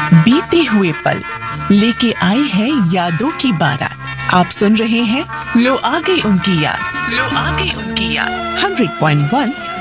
बीते हुए पल लेके आई है यादों की बारात। आप सुन रहे हैं लो आ गई उनकी याद, लो आ गई उनकी याद 100.1